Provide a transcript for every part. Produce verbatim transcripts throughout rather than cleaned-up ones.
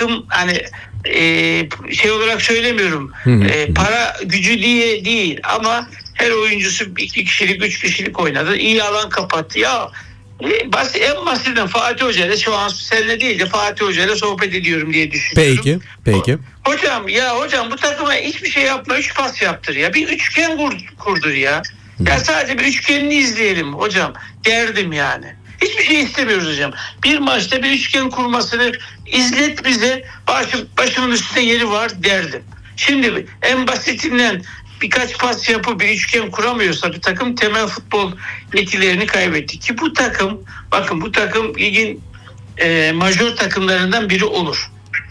takım hani e, şey olarak söylemiyorum. E, para gücü diye değil ama her oyuncusu iki kişilik, üç kişilik oynadı. İyi alan kapattı. Ya e, basit, en basitinden Fatih Hoca ile şu an seninle değil de Fatih Hoca ile sohbet ediyorum diye düşünüyorum. Peki, peki. Hocam ya hocam bu takıma hiçbir şey yapma, üç pas yaptır ya. Bir üçgen kur, kurdur ya. Ya sadece bir üçgenini izleyelim hocam. Derdim yani. Hiçbir şey istemiyoruz hocam. Bir maçta bir üçgen kurmasını izlet bize. Başım, başımın üstünde yeri var derdim. Şimdi en basitinden birkaç pas yapıp bir üçgen kuramıyorsa bir takım temel futbol yetilerini kaybetti. Ki bu takım, bakın bu takım ligin e, majör takımlarından biri olur.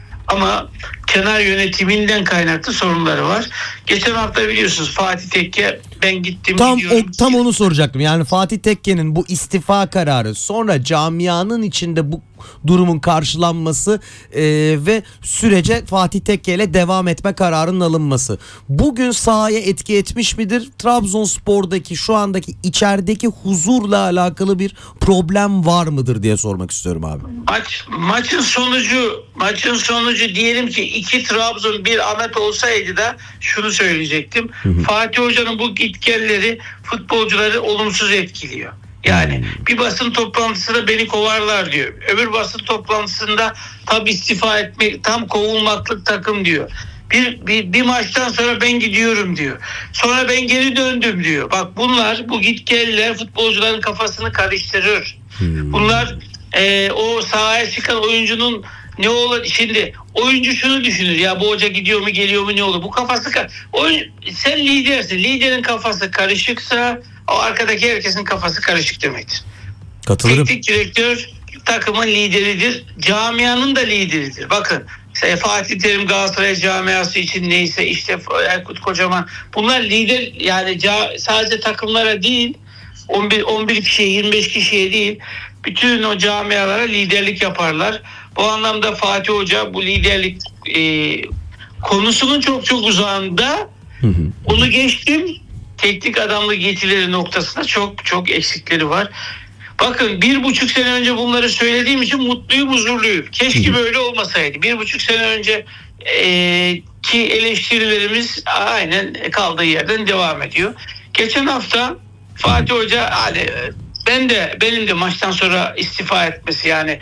Ama kenar yönetiminden kaynaklı sorunları var. Geçen hafta biliyorsunuz Fatih Tekke ben gittim Tam gidiyorum. o, tam onu soracaktım. Yani Fatih Tekke'nin bu istifa kararı sonra camianın içinde bu durumun karşılanması e, ve sürece Fatih Tekke ile devam etme kararının alınması. Bugün sahaya etki etmiş midir? Trabzonspor'daki şu andaki içerideki huzurla alakalı bir problem var mıdır diye sormak istiyorum abi. Maç maçın sonucu maçın sonucu diyelim ki iki Trabzon bir Ahmet olsaydı da şunu söyleyecektim. Hı hı. Fatih Hoca'nın bu gitgelleri futbolcuları olumsuz etkiliyor. Yani bir basın toplantısında beni kovarlar diyor. Öbür basın toplantısında tam istifa etmek, tam kovulmaklık takım diyor. Bir, bir, bir maçtan sonra ben gidiyorum diyor. Sonra ben geri döndüm diyor. Bak bunlar, bu gitgeller futbolcuların kafasını karıştırır. Bunlar e, o sahaya çıkan oyuncunun ne olur şimdi oyuncu şunu düşünür ya bu hoca gidiyor mu geliyor mu ne olur bu kafası oyuncu, sen lidersin, liderin kafası karışıksa o arkadaki herkesin kafası karışık demektir. Katılırım. Teknik direktör takımın lideridir, camianın da lideridir. Bakın Fatih Terim Galatasaray camiası için neyse işte Erkut Kocaman bunlar lider yani sadece takımlara değil on bir on bir kişiye yirmi beş kişiye değil bütün o camialara liderlik yaparlar. Bu anlamda Fatih Hoca bu liderlik e, konusunun çok çok uzağında. Hı hı. Onu geçtim. Teknik adamlık yetileri noktasında çok çok eksikleri var. Bakın bir buçuk sene önce bunları söylediğim için mutluyum, huzurluyum. Keşke hı hı. böyle olmasaydı. Bir buçuk sene önce e, ki eleştirilerimiz aynen kaldığı yerden devam ediyor. Geçen hafta Fatih Hoca hani ben de benim de maçtan sonra istifa etmesi yani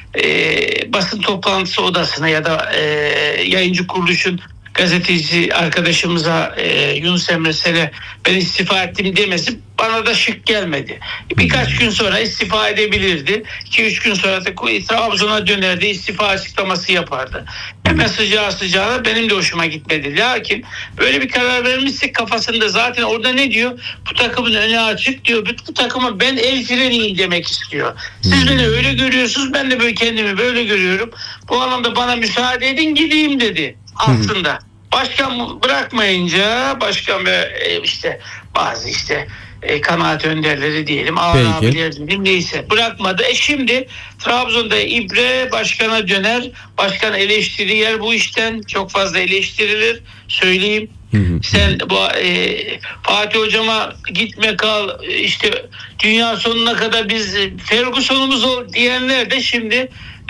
e, basın toplantısı odasına ya da e, yayıncı kuruluşun gazeteci arkadaşımıza e, Yunus Emre Sel'e ben istifa ettim demesi bana da şık gelmedi. Birkaç gün sonra istifa edebilirdi. iki üç gün sonra da Trabzon'a dönerdi, istifa açıklaması yapardı. Hemen sıcağı sıcağına benim de hoşuma gitmedi. Lakin böyle bir karar vermişsek kafasında zaten orada ne diyor? Bu takımın önü açık diyor. Bu takıma ben el freniyim demek istiyor. Siz beni öyle görüyorsunuz, ben de böyle kendimi böyle görüyorum. Bu anlamda bana müsaade edin gideyim dedi aslında. Başkan bırakmayınca başkan ve işte bazı işte e, kanaat önderleri diyelim, ağır abiler diyelim neyse bırakmadı. E şimdi Trabzon'da ibre başkana döner. Başkan eleştiri yer bu işten çok fazla eleştirilir. Söyleyeyim. Hı hı. Sen bu e, Fatih Hocama gitme kal işte dünya sonuna kadar biz Ferguson'umuz ol diyenler de şimdi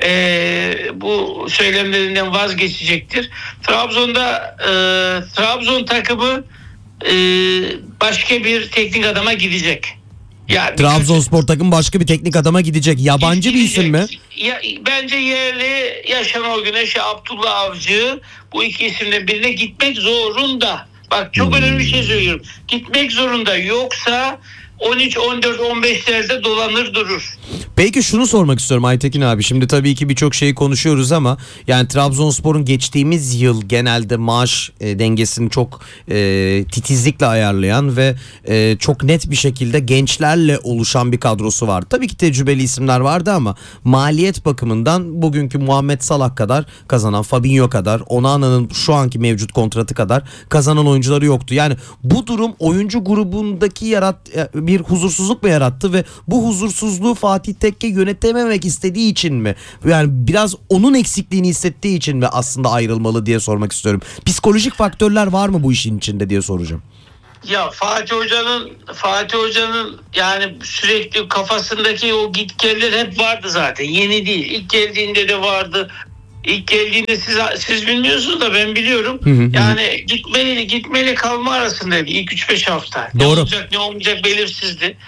e, bu söylemlerinden vazgeçecektir. Trabzon'da e, Trabzon takımı e, başka bir teknik adama gidecek. Yani Trabzonspor takım başka bir teknik adama gidecek. Yabancı gidecek. Bir isim mi? Ya, bence yerli ya Şenol Güneş ya Abdullah Avcı bu iki isimden birine gitmek zorunda. Bak çok hmm. önemli bir şey söylüyorum. Gitmek zorunda yoksa on üç, on dört, on beşlerde dolanır durur. Peki şunu sormak istiyorum Aytekin abi. Şimdi tabii ki birçok şeyi konuşuyoruz ama yani Trabzonspor'un geçtiğimiz yıl genelde maaş e, dengesini çok e, titizlikle ayarlayan ve e, çok net bir şekilde gençlerle oluşan bir kadrosu var. Tabii ki tecrübeli isimler vardı ama maliyet bakımından bugünkü Muhammed Salah kadar kazanan, Fabinho kadar, Onana'nın şu anki mevcut kontratı kadar kazanan oyuncuları yoktu. Yani bu durum oyuncu grubundaki yarat bir huzursuzluk mu yarattı ve bu huzursuzluğu Fatih Tekke yönetememek istediği için mi? Yani biraz onun eksikliğini hissettiği için mi aslında ayrılmalı diye sormak istiyorum. Psikolojik faktörler var mı bu işin içinde diye soracağım. Ya Fatih Hoca'nın Fatih Hoca'nın yani sürekli kafasındaki o gitgeller hep vardı zaten. Yeni değil. İlk geldiğinde de vardı. ilk geldiğinde siz siz bilmiyorsunuz da ben biliyorum. Hı hı. Yani gitmeli gitmeli kalma arasındaydı ilk üç beş hafta. Doğru. Ne olacak ne olmayacak belirsizdi.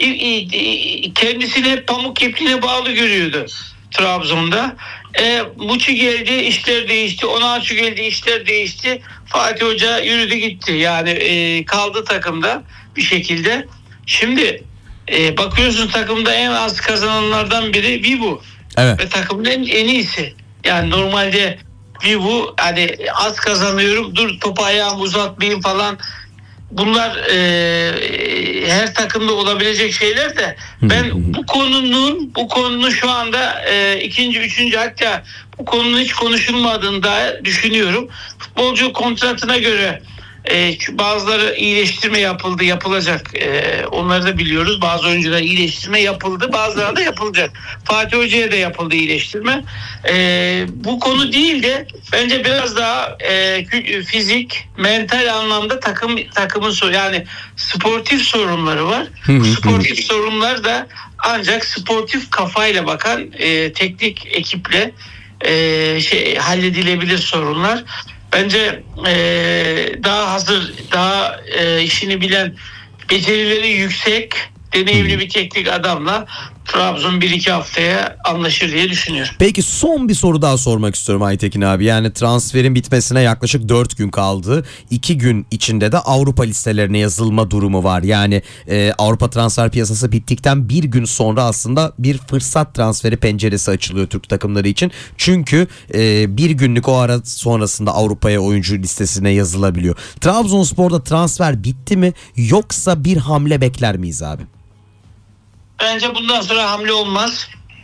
Kendisini hep pamuk ipliğine bağlı görüyordu Trabzon'da. E, Muçi geldi, işler değişti. Onaçu geldi, işler değişti. Fatih Hoca yürüdü gitti. Yani e, kaldı takımda bir şekilde. Şimdi e, bakıyorsun takımda en az kazananlardan biri Vivu. Evet. Ve takımın en, en iyisi. Yani normalde Vivu hani az kazanıyorum, dur topu ayağımı uzatmayayım falan. Bunlar e, her takımda olabilecek şeyler de ben bu konunun bu konunun şu anda e, ikinci, üçüncü hatta bu konunun hiç konuşulmadığını da düşünüyorum. Futbolcu kontratına göre e, bazıları iyileştirme yapıldı, yapılacak. E, onları da biliyoruz. Bazı oyuncular iyileştirme yapıldı, bazıları da yapılacak. Fatih Hoca'ya da yapıldı iyileştirme. E, bu konu değil de bence biraz daha e, fizik, mental anlamda takım takımın sorunu, yani sportif sorunları var. Bu sportif sorunlar da ancak sportif kafayla bakan e, teknik ekiple e, şey halledilebilir sorunlar. Bence e, daha hazır, daha e, işini bilen, becerileri yüksek, deneyimli bir teknik adamla Trabzon bir iki haftaya anlaşır diye düşünüyorum. Peki son bir soru daha sormak istiyorum Aytekin abi. Yani transferin bitmesine yaklaşık dört gün kaldı. iki gün içinde de Avrupa listelerine yazılma durumu var. Yani e, Avrupa transfer piyasası bittikten bir gün sonra aslında bir fırsat transferi penceresi açılıyor Türk takımları için. Çünkü e, bir günlük o ara sonrasında Avrupa'ya oyuncu listesine yazılabiliyor. Trabzonspor'da transfer bitti mi yoksa bir hamle bekler miyiz abi? Bence bundan sonra hamle olmaz.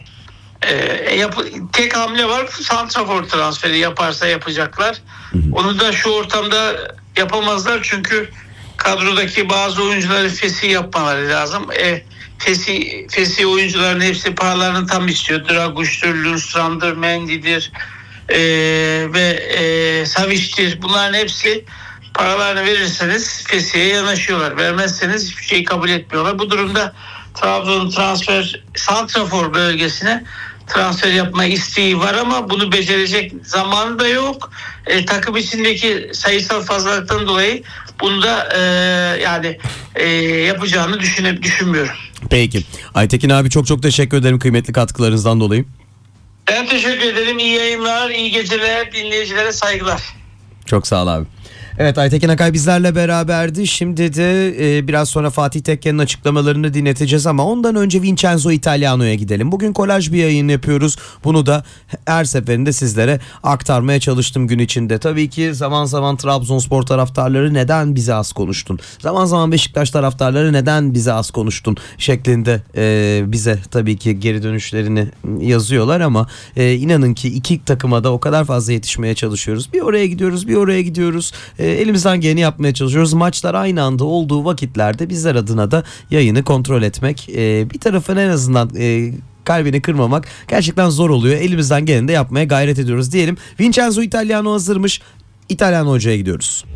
Ee, yap- tek hamle var, santrafor transferi yaparsa yapacaklar. Onu da şu ortamda yapamazlar çünkü kadrodaki bazı oyuncuları fesih yapmaları lazım. E, fesih, fesih oyuncuların hepsi paralarını tam istiyor. Draguş'tur, Lundström'dür, Mendy'dir e, ve e, Savic'tir. Bunların hepsi paralarını verirseniz fesihe yanaşıyorlar. Vermezseniz hiçbir şeyi kabul etmiyorlar. Bu durumda Trabzon'un transfer santrafor bölgesine transfer yapma isteği var ama bunu becerecek zamanı da yok. E, takım içindeki sayısal fazlalıktan dolayı bunu da e, yani e, yapacağını düşünüp düşünmüyorum. Peki. Aytekin abi çok çok teşekkür ederim kıymetli katkılarınızdan dolayı. Ben teşekkür ederim. İyi yayınlar, iyi geceler, dinleyicilere saygılar. Çok sağ ol abi. Evet, Aytekin Akay bizlerle beraberdi. Şimdi de e, biraz sonra Fatih Tekke'nin açıklamalarını dinleteceğiz ama ondan önce Vincenzo Italiano'ya gidelim. Bugün kolaj bir yayın yapıyoruz. Bunu da her seferinde sizlere aktarmaya çalıştım gün içinde. Tabii ki zaman zaman Trabzonspor taraftarları neden bize az konuştun? Zaman zaman Beşiktaş taraftarları neden bize az konuştun? Şeklinde e, bize tabii ki geri dönüşlerini yazıyorlar ama e, inanın ki iki takıma da o kadar fazla yetişmeye çalışıyoruz. Bir oraya gidiyoruz, bir oraya gidiyoruz. E, elimizden geleni yapmaya çalışıyoruz. Maçlar aynı anda olduğu vakitlerde bizler adına da yayını kontrol etmek, e, bir tarafın en azından e, kalbini kırmamak gerçekten zor oluyor. Elimizden geleni de yapmaya gayret ediyoruz diyelim. Vincenzo Italiano hazırmış. İtalyan hocaya gidiyoruz.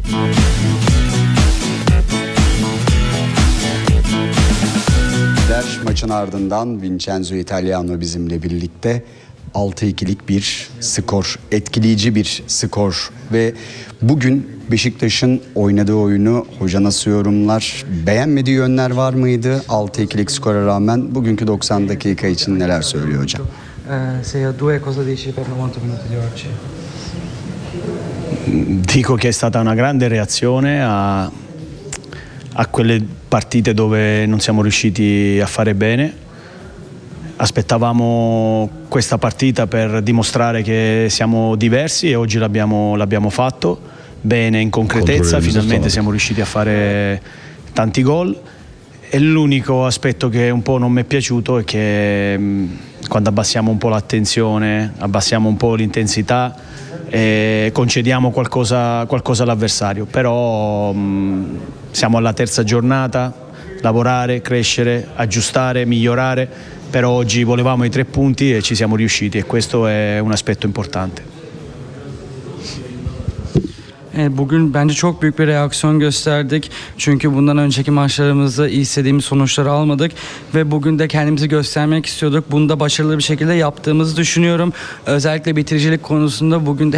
Maçın ardından Vincenzo Italiano bizimle birlikte. altı ikilik bir skor, etkileyici bir skor ve bugün Beşiktaş'ın oynadığı oyunu hoca nasıl yorumlar? Beğenmediği yönler var mıydı? altı ikilik skora rağmen bugünkü doksan dakika için neler söylüyor hocam? sei a due, cosa dici per novanta minuti di oggi? Dico che è stata una grande reazione a, a quelle partite dove non siamo riusciti a fare bene. Aspettavamo questa partita per dimostrare che siamo diversi e oggi l'abbiamo, l'abbiamo fatto bene in concretezza, finalmente siamo riusciti a fare tanti gol e l'unico aspetto che un po' non mi è piaciuto è che mh, quando abbassiamo un po' l'attenzione, abbassiamo un po' l'intensità e concediamo qualcosa, qualcosa all'avversario, però mh, siamo alla terza giornata, lavorare, crescere, aggiustare, migliorare. Però oggi volevamo i tre punti e ci siamo riusciti e questo è un aspetto importante. Evet, bugün bence çok büyük bir reaksiyon gösterdik. Çünkü bundan önceki maçlarımızda istediğimiz sonuçları almadık. Ve bugün de kendimizi göstermek istiyorduk. Bunu da başarılı bir şekilde yaptığımızı düşünüyorum. Özellikle bitiricilik konusunda bugün de